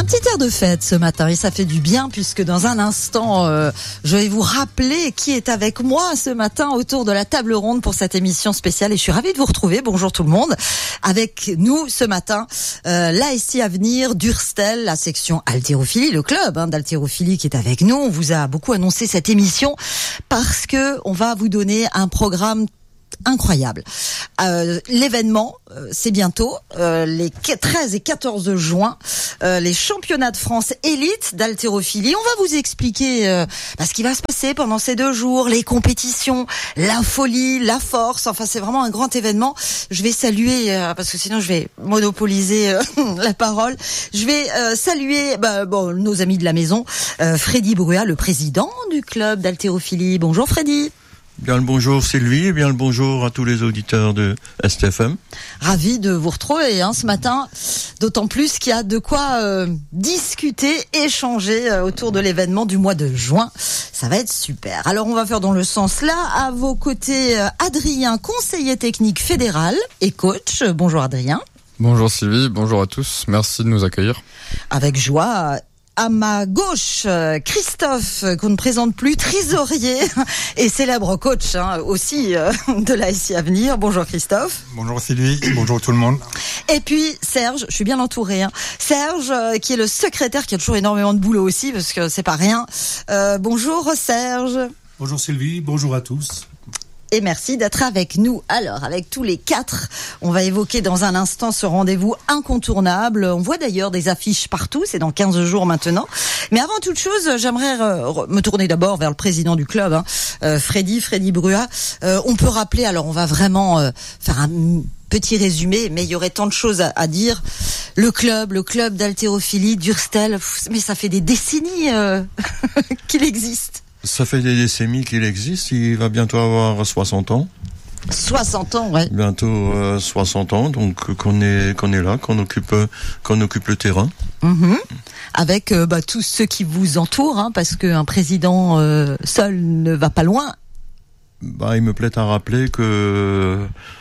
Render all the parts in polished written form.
petit air de fête ce matin et ça fait du bien puisque dans un instant, je vais vous rappeler qui est avec moi ce matin autour de la table ronde pour cette émission spéciale et je suis ravie de vous retrouver. Bonjour tout le monde. Avec nous ce matin, l'ASI Avenir d'Urstel, la section haltérophilie, le club d'haltérophilie qui est avec nous. On vous a beaucoup annoncé cette émission parce que on va vous donner un programme incroyable. L'événement, c'est bientôt, les 13 et 14 juin, les championnats de France élite d'haltérophilie. On va vous expliquer ce qui va se passer pendant ces 2 jours, les compétitions, la folie, la force. Enfin, c'est vraiment un grand événement. Je vais saluer, parce que sinon je vais monopoliser la parole. Je vais saluer nos amis de la maison, Freddy Brua, le président du club d'haltérophilie. Bonjour Freddy. Bien le bonjour Sylvie et bien le bonjour à tous les auditeurs de STFM. Ravi de vous retrouver ce matin, d'autant plus qu'il y a de quoi discuter, échanger autour de l'événement du mois de juin. Ça va être super. Alors on va faire dans le sens là. À vos côtés, Adrien, conseiller technique fédéral et coach. Bonjour Adrien. Bonjour Sylvie, bonjour à tous. Merci de nous accueillir. Avec joie. À ma gauche, Christophe, qu'on ne présente plus, trésorier et célèbre coach aussi de l'ASI Avenir. Bonjour Christophe. Bonjour Sylvie, bonjour tout le monde. Et puis Serge, je suis bien entourée. Serge, qui est le secrétaire, qui a toujours énormément de boulot aussi, parce que c'est pas rien. Bonjour Serge. Bonjour Sylvie, bonjour à tous. Et merci d'être avec nous. Alors, avec tous les 4, on va évoquer dans un instant ce rendez-vous incontournable. On voit d'ailleurs des affiches partout, c'est dans 15 jours maintenant. Mais avant toute chose, j'aimerais me tourner d'abord vers le président du club, Freddy Brua. On peut rappeler, alors on va vraiment faire un petit résumé, mais il y aurait tant de choses à dire. Le club d'haltérophilie d'Urstel, mais ça fait des décennies qu'il existe. Ça fait des décennies qu'il existe, il va bientôt avoir 60 ans. 60 ans, ouais. Bientôt 60 ans, donc qu'on est là, qu'on occupe le terrain. Avec tous ceux qui vous entourent, parce qu'un président seul ne va pas loin. Il me plaît à rappeler que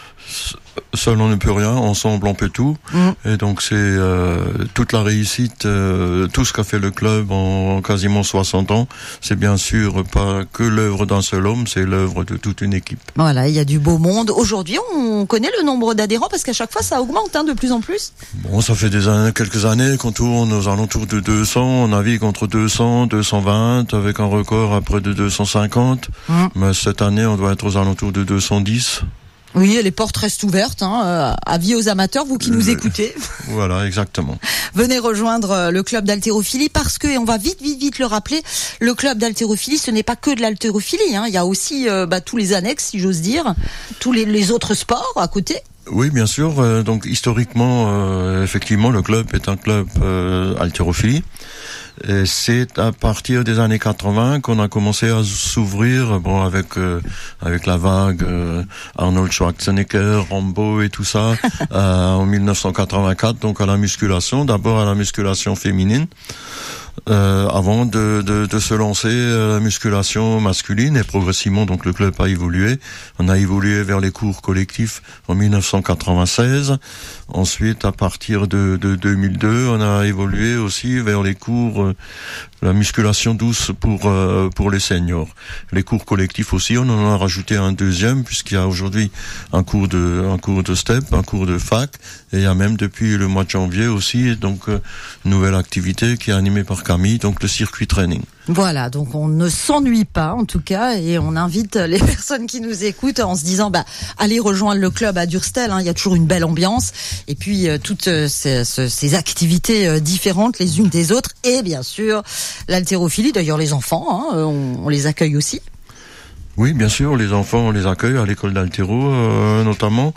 seul on ne peut rien, ensemble on peut tout. Et donc c'est toute la réussite, tout ce qu'a fait le club en quasiment 60 ans, c'est bien sûr pas que l'œuvre d'un seul homme, c'est l'œuvre de toute une équipe. Voilà, il y a du beau monde. Aujourd'hui, on connaît le nombre d'adhérents parce qu'à chaque fois ça augmente de plus en plus. Bon, ça fait quelques années qu'on tourne aux alentours de 200, on navigue entre 200, 220, avec un record à près de 250. Mais cette année, on doit être aux alentours de 210. Oui, les portes restent ouvertes, avis aux amateurs, vous qui nous écoutez. Voilà, exactement. Venez rejoindre le club d'haltérophilie parce que, et on va vite le rappeler, le club d'haltérophilie, ce n'est pas que de l'haltérophilie, il y a aussi tous les annexes, si j'ose dire, tous les autres sports à côté. Oui, bien sûr. Donc historiquement, effectivement, le club est un club haltérophilie. Et c'est à partir des années 80 qu'on a commencé à s'ouvrir, avec la vague Arnold Schwarzenegger, Rambo et tout ça, en 1984, donc à la musculation, d'abord à la musculation féminine. Avant de se lancer à la musculation masculine, et progressivement donc le club a évolué. On a évolué vers les cours collectifs en 1996. Ensuite, à partir de 2002, on a évolué aussi vers les cours la musculation douce pour les seniors. Les cours collectifs aussi, on en a rajouté un deuxième puisqu'il y a aujourd'hui un cours de step, un cours de fac, et il y a même depuis le mois de janvier aussi donc une nouvelle activité qui est animée par Camille, donc le circuit training. Voilà, donc on ne s'ennuie pas en tout cas et on invite les personnes qui nous écoutent en se disant allez rejoindre le club à Durstel, il y a toujours une belle ambiance et puis toutes ces activités différentes les unes des autres et bien sûr l'haltérophilie, d'ailleurs les enfants, on les accueille aussi. Oui, bien sûr, les enfants, on les accueille à l'école d'haltéro, notamment.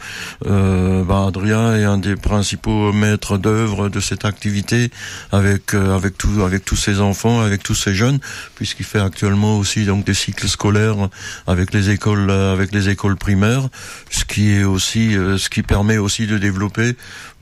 Adrien est un des principaux maîtres d'œuvre de cette activité avec tous ces enfants, avec tous ces jeunes, puisqu'il fait actuellement aussi donc des cycles scolaires avec les écoles primaires, ce qui permet aussi de développer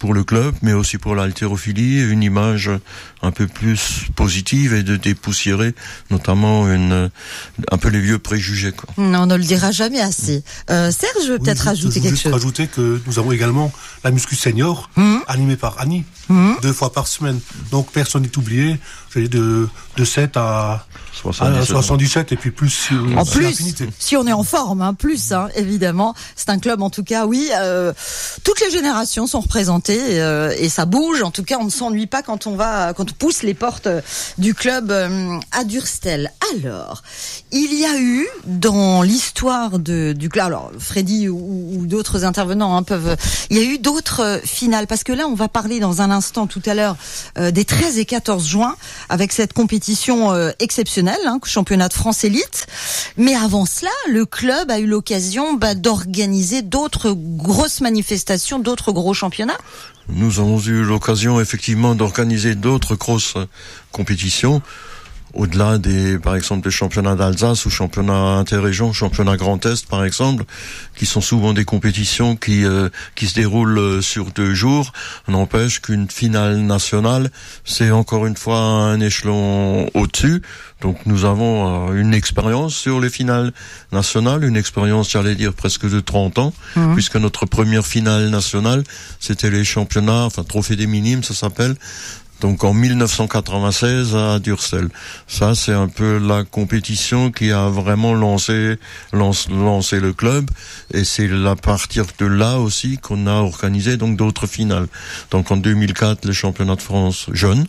pour le club, mais aussi pour l'haltérophilie, une image un peu plus positive et de dépoussiérer notamment un peu les vieux préjugés, quoi. Non, on ne le dira jamais assez. Serge veut peut-être rajouter quelque chose. Rajouter que nous avons également la muscu senior, animée par Annie, 2 fois par semaine. Donc personne n'est oublié. De 7 à 77 et puis plus en plus, si on est en forme, évidemment. C'est un club, en tout cas, oui. Toutes les générations sont représentées et ça bouge. En tout cas, on ne s'ennuie pas quand on pousse les portes du club à Durstel. Alors, il y a eu dans l'histoire du club, alors Freddy ou d'autres intervenants il y a eu d'autres finales, parce que là, on va parler dans un instant tout à l'heure des 13 et 14 juin avec cette compétition exceptionnelle, championnat de France élite. Mais avant cela, le club a eu l'occasion d'organiser d'autres grosses manifestations, d'autres gros championnats. Nous avons eu l'occasion effectivement d'organiser d'autres grosses compétitions, au-delà par exemple, des championnats d'Alsace ou championnats interrégions, championnats Grand Est par exemple, qui sont souvent des compétitions qui se déroulent sur 2 jours. N'empêche qu'une finale nationale, c'est encore une fois un échelon au-dessus. Donc nous avons une expérience sur les finales nationales, une expérience, j'allais dire, presque de 30 ans, puisque notre première finale nationale, c'était les championnats, Trophée des Minimes, ça s'appelle, donc en 1996 à Durstel. Ça, c'est un peu la compétition qui a vraiment lancé le club, et c'est à partir de là aussi qu'on a organisé donc d'autres finales. Donc en 2004, les championnats de France jeunes.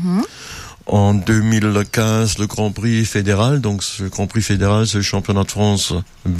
En 2015, le Grand Prix fédéral. Donc ce Grand Prix fédéral, c'est le championnat de France B.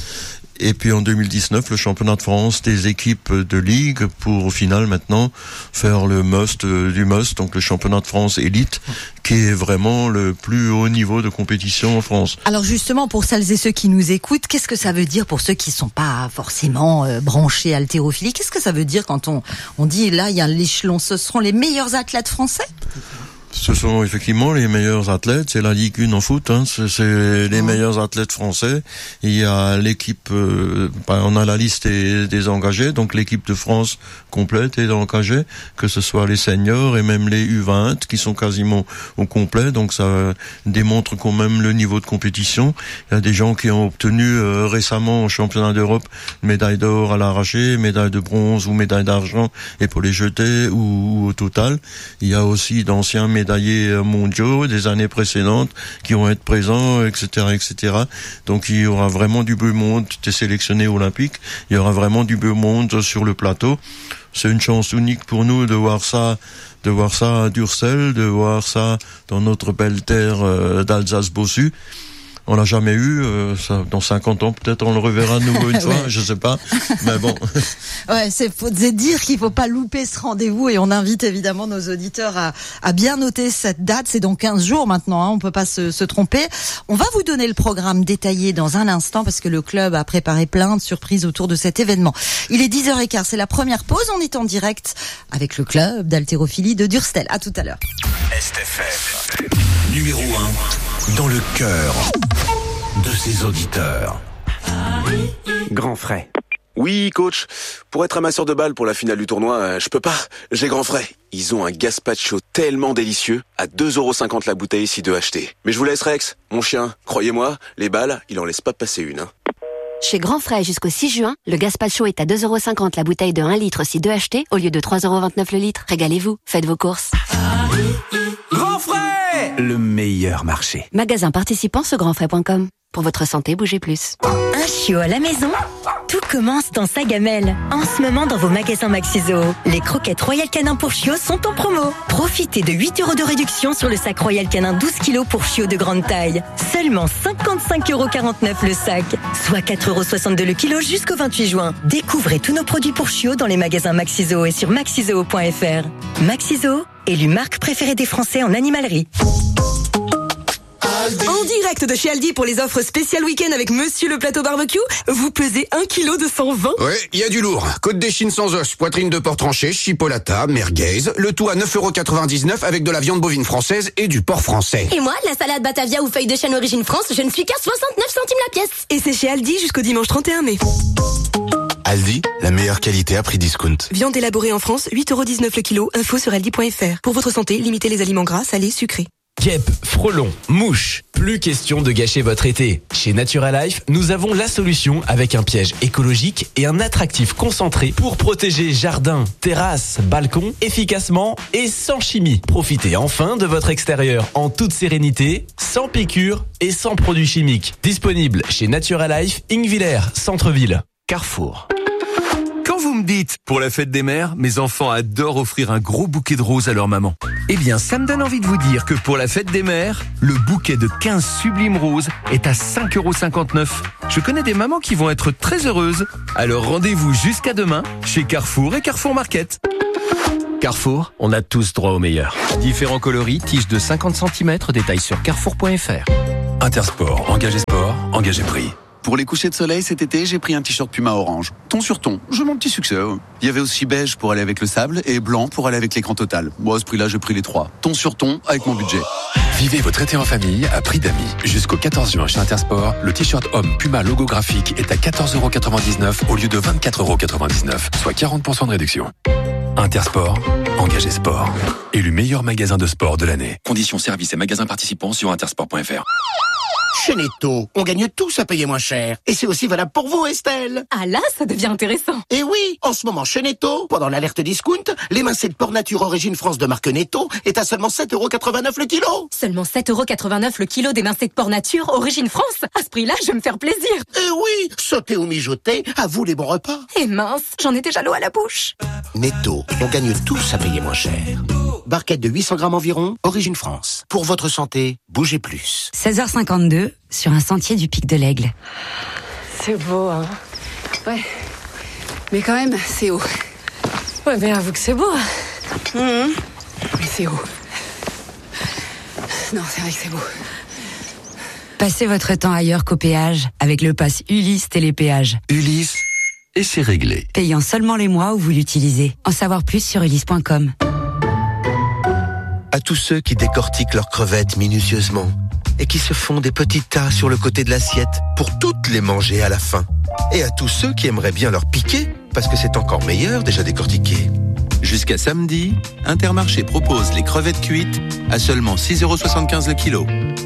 Et puis en 2019, le championnat de France des équipes de ligue, pour au final maintenant faire le must du must, donc le championnat de France élite, qui est vraiment le plus haut niveau de compétition en France. Alors justement, pour celles et ceux qui nous écoutent, qu'est-ce que ça veut dire pour ceux qui sont pas forcément branchés haltérophilie? Qu'est-ce que ça veut dire quand on dit là, il y a l'échelon, ce seront les meilleurs athlètes français? Ce sont effectivement les meilleurs athlètes, c'est la Ligue 1 en foot, c'est les meilleurs athlètes français. Il y a l'équipe, on a la liste des engagés, donc l'équipe de France complète est engagée, que ce soit les seniors et même les U20 qui sont quasiment au complet, donc ça démontre quand même le niveau de compétition. Il y a des gens qui ont obtenu récemment au championnat d'Europe médaille d'or à l'arraché, médaille de bronze ou médaille d'argent et pour les jeter ou au total. Il y a aussi d'anciens médaillés mondiaux des années précédentes qui vont être présents, etc., etc. Donc il y aura vraiment du beau monde des sélectionnés olympiques. Il y aura vraiment du beau monde sur le plateau. C'est une chance unique pour nous de voir ça à Durstel, de voir ça dans notre belle terre d'Alsace-Bossu. On l'a jamais eu, dans 50 ans peut-être on le reverra de nouveau une fois, je sais pas, mais bon. Ouais, faut dire qu'il faut pas louper ce rendez-vous, et on invite évidemment nos auditeurs à bien noter cette date. C'est dans 15 jours maintenant, on peut pas se tromper. On va vous donner le programme détaillé dans un instant, parce que le club a préparé plein de surprises autour de cet événement. Il est 10h15, c'est la première pause, on est en direct avec le club d'haltérophilie de Durstel. À tout à l'heure. STFM, numéro 1 dans le cœur de ses auditeurs. Grand Frais. Oui, coach. Pour être amasseur de balles pour la finale du tournoi, je peux pas. J'ai Grand Frais. Ils ont un gazpacho tellement délicieux, à 2,50€ la bouteille si deux achetés. Mais je vous laisse, Rex. Mon chien, croyez-moi, les balles, il en laisse pas passer une. Chez Grand Frais jusqu'au 6 juin, le gazpacho est à 2,50€ la bouteille de 1 litre si deux achetés, au lieu de 3,29€ le litre. Régalez-vous, faites vos courses. Grand Frais, le meilleur marché. Magasin participant sur grandfrais.com. Pour votre santé, bougez plus. Un chiot à la maison? Tout commence dans sa gamelle. En ce moment, dans vos magasins Maxiso, les croquettes Royal Canin pour chiots sont en promo. Profitez de 8€ de réduction sur le sac Royal Canin 12 kg pour chiots de grande taille. Seulement 55,49€ le sac, soit 4,62€ le kilo jusqu'au 28 juin. Découvrez tous nos produits pour chiots dans les magasins Maxiso et sur maxiso.fr. Maxiso, élu marque préférée des Français en animalerie. En direct de chez Aldi pour les offres spéciales week-end avec Monsieur le Plateau Barbecue, vous pesez 1 kg de 120. Ouais, il y a du lourd. Côte d'échine sans os, poitrine de porc tranché, chipolata, merguez, le tout à 9,99€ avec de la viande bovine française et du porc français. Et moi, la salade Batavia ou feuille de chêne origine France, je ne suis qu'à 69 centimes la pièce. Et c'est chez Aldi jusqu'au dimanche 31 mai. Aldi, la meilleure qualité à prix discount. Viande élaborée en France, 8,19€ le kilo. Info sur aldi.fr. Pour votre santé, limitez les aliments gras, salés, sucrés. Guêpes, frelons, mouches. Plus question de gâcher votre été. Chez Naturalife, nous avons la solution avec un piège écologique et un attractif concentré pour protéger jardin, terrasse, balcon efficacement et sans chimie. Profitez enfin de votre extérieur en toute sérénité, sans piqûres et sans produits chimiques. Disponible chez Naturalife, Ingvillers, centre-ville. Carrefour. Quand vous me dites, pour la fête des mères, mes enfants adorent offrir un gros bouquet de roses à leur maman. Eh bien, ça me donne envie de vous dire que pour la fête des mères, le bouquet de 15 sublimes roses est à 5,59€. Je connais des mamans qui vont être très heureuses. Alors rendez-vous jusqu'à demain chez Carrefour et Carrefour Market. Carrefour, on a tous droit au meilleur. Différents coloris, tiges de 50 cm, détails sur carrefour.fr. Intersport, engagé sport, engagé prix. Pour les couchers de soleil cet été, j'ai pris un t-shirt Puma orange. Ton sur ton, j'ai mon petit succès. Il y avait aussi beige pour aller avec le sable et blanc pour aller avec l'écran total. Moi, à ce prix-là, j'ai pris les trois. Ton sur ton avec mon budget. Vivez votre été en famille à prix d'amis. Jusqu'au 14 juin chez Intersport, le t-shirt homme Puma logographique est à 14,99€ au lieu de 24,99€, soit 40% de réduction. Intersport, engagé sport. Élu meilleur magasin de sport de l'année. Conditions, services et magasins participants sur intersport.fr. Chez Netto, on gagne tous à payer moins cher. Et c'est aussi valable pour vous, Estelle. Ah là, ça devient intéressant. Et oui, en ce moment, chez Netto, pendant l'alerte discount, l'émincé de porc nature origine France de marque Netto est à seulement 7,89€ le kilo. Seulement 7,89€ le kilo d'émincé de porc nature origine France. À ce prix-là, je vais me faire plaisir. Et oui, sauter ou mijoter, à vous les bons repas. Et mince, j'en ai déjà l'eau à la bouche. Netto, on gagne tous à payer moins cher. Barquette de 800 grammes environ, origine France. Pour votre santé, bougez plus. 16h52, sur un sentier du Pic de l'Aigle. C'est beau, hein. Ouais. Mais quand même, c'est haut. Ouais, mais avoue que c'est beau. Mais c'est haut. Non, c'est vrai que c'est beau. Passez votre temps ailleurs qu'au péage, avec le pass Ulysse Télépéage. Ulysse, et c'est réglé. Payant seulement les mois où vous l'utilisez. En savoir plus sur ulysse.com. À tous ceux qui décortiquent leurs crevettes minutieusement et qui se font des petits tas sur le côté de l'assiette pour toutes les manger à la fin. Et à tous ceux qui aimeraient bien leur piquer parce que c'est encore meilleur déjà décortiqué. Jusqu'à samedi, Intermarché propose les crevettes cuites à seulement 6,75€ le kilo.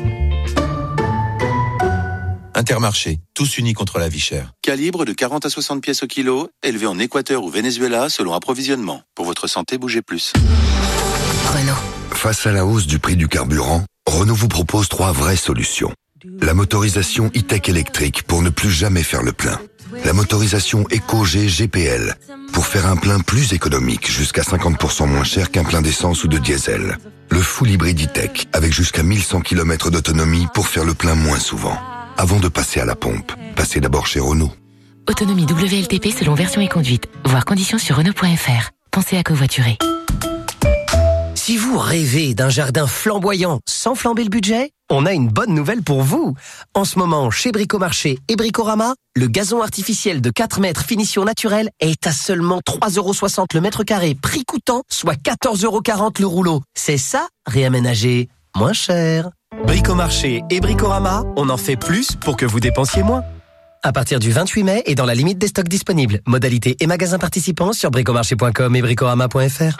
Intermarché, tous unis contre la vie chère. Calibre de 40 à 60 pièces au kilo, élevé en Équateur ou Venezuela selon approvisionnement. Pour votre santé, bougez plus. Renault. Face à la hausse du prix du carburant, Renault vous propose 3 vraies solutions. La motorisation e-tech électrique pour ne plus jamais faire le plein. La motorisation EcoG GPL pour faire un plein plus économique jusqu'à 50% moins cher qu'un plein d'essence ou de diesel. Le full hybride e-tech avec jusqu'à 1100 km d'autonomie pour faire le plein moins souvent. Avant de passer à la pompe, passez d'abord chez Renault. Autonomie WLTP selon version et conduite. Voir conditions sur Renault.fr. Pensez à covoiturer. Si vous rêvez d'un jardin flamboyant sans flamber le budget, on a une bonne nouvelle pour vous. En ce moment, chez Bricomarché et Bricorama, le gazon artificiel de 4 mètres finition naturelle est à seulement 3,60€ le mètre carré, prix coûtant, soit 14,40€ le rouleau. C'est ça, réaménager moins cher. Bricomarché et Bricorama, on en fait plus pour que vous dépensiez moins. À partir du 28 mai et dans la limite des stocks disponibles. Modalités et magasins participants sur bricomarché.com et bricorama.fr.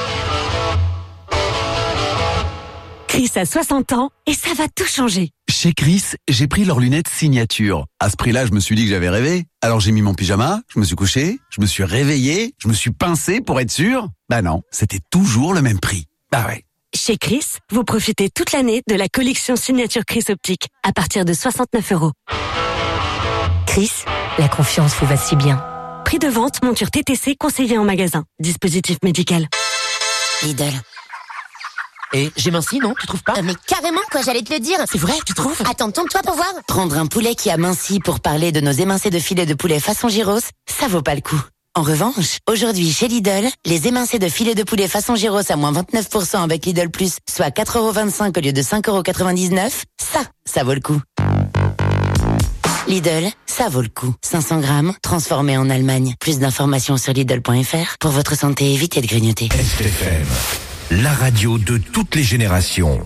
Chris a 60 ans et ça va tout changer. Chez Chris, j'ai pris leurs lunettes signature. À ce prix-là, je me suis dit que j'avais rêvé. Alors j'ai mis mon pyjama, je me suis couché, je me suis réveillé, je me suis pincé pour être sûr. Bah non, c'était toujours le même prix. Bah ouais. Chez Chris, vous profitez toute l'année de la collection signature Chris Optique à partir de 69€. Chris, la confiance vous va si bien. Prix de vente, monture TTC conseillée en magasin. Dispositif médical. Lidl. Et j'ai minci, non? Tu trouves pas? Mais carrément, quoi, j'allais te le dire. C'est vrai, tu trouves? Attends, tourne-toi pour voir. Prendre un poulet qui a minci pour parler de nos émincés de filet de poulet façon gyros, ça vaut pas le coup. En revanche, aujourd'hui chez Lidl, les émincés de filet de poulet façon gyros à moins 29% avec Lidl Plus, soit 4,25€ au lieu de 5,99€, ça vaut le coup. Lidl, ça vaut le coup. 500 grammes, transformé en Allemagne. Plus d'informations sur Lidl.fr. Pour votre santé, évitez de grignoter. STFM, la radio de toutes les générations.